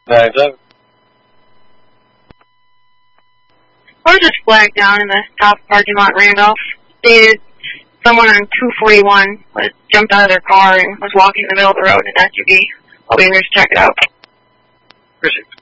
9-7. I was just flagged down in the top parking lot in Randolph. Stated someone on 241 was jumped out of their car and was walking in the middle of the road in an SUV. I'll be here to check it out. Appreciate it.